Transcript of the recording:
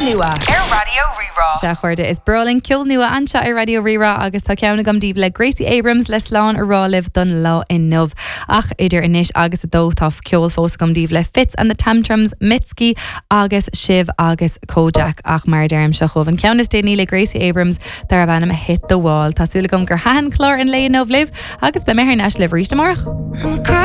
nua Radio Rerá. Se chuirde is Berlin Kill nua anse ar Radio Rerá agus tá ceanna gom díobh le Gracie Abrams le slán a rálibh don lá in Nuv. Ach idir inis agus a dó tá ceol fós gom díobh le Fitz and the Tantrums, Mitski agus Shiv agus Kojak ach mar derm se chomh. An ceannas déní le Gracie Abrams dar a bhanam hit the wall. Tásúla gom gur han chlár an le in Nuv liv agus be mehar neis liv ríiste marach.